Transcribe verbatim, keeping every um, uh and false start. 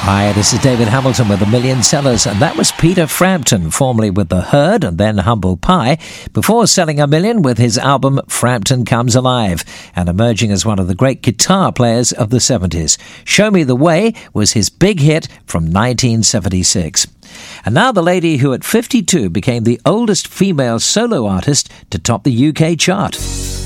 Hi, this is David Hamilton with The Million Sellers, and that was Peter Frampton, formerly with The Herd and then Humble Pie, before selling a million with his album Frampton Comes Alive, and emerging as one of the great guitar players of the seventies. Show Me the Way was his big hit from nineteen seventy-six. And now the lady who at fifty-two became the oldest female solo artist to top the U K chart.